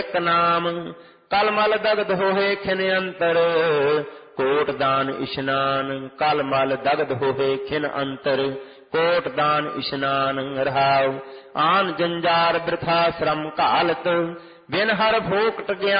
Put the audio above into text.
ਇੱਕ ਨਾਮ। ਕਲ ਮਲ ਦਗਧ ਹੋਏ ਖਿਨ ਅੰਤਰ, ਕੋਟ ਦਾਨ ਇਸ਼ਨਾਨ। ਕਲ ਮਲ ਦਗਧ ਹੋਏ ਖਿਨ ਅੰਤਰ, ਕੋਟ ਦਾਨ ਇਸ਼ਨਾਨ। ਰਹਾਉ ਆਨ ਜੰਜਾਰ ਬਿਰਥਾ ਸ਼ਰਮ ਘਾਲਤ, ਬਿਨ ਹਰ ਭੋਗਟ